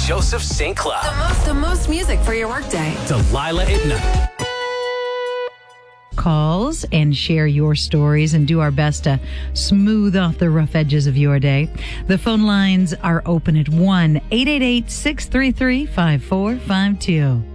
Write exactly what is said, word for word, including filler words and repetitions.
Joseph Saint Cloud. The most, the most music for your workday. Delilah at night. Calls and share your stories and do our best to smooth off the rough edges of your day. The phone lines are open at one eight eight eight, six three three, five four five two.